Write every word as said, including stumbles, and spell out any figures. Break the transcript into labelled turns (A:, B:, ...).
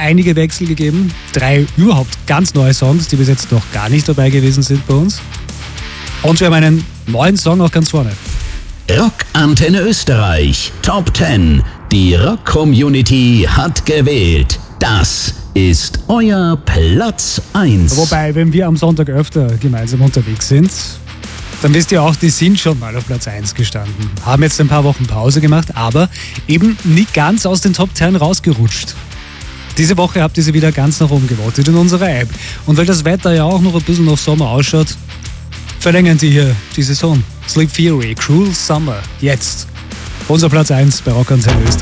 A: einige Wechsel gegeben. Drei überhaupt ganz neue Songs, die bis jetzt noch gar nicht dabei gewesen sind bei uns. Und wir haben einen neuen Song auch ganz vorne.
B: Rockantenne Österreich Top zehn. Die Rock-Community hat gewählt. Das ist euer Platz eins.
A: Wobei, wenn wir am Sonntag öfter gemeinsam unterwegs sind, dann wisst ihr auch, die sind schon mal auf Platz eins gestanden. Haben jetzt ein paar Wochen Pause gemacht, aber eben nicht ganz aus den Top zehn rausgerutscht. Diese Woche habt ihr sie wieder ganz nach oben gewotet in unserer App. Und weil das Wetter ja auch noch ein bisschen nach Sommer ausschaut, verlängern die hier die Saison. Sleep Theory, Cruel Summer, jetzt. Unser Platz eins bei Rockantenne Österreich.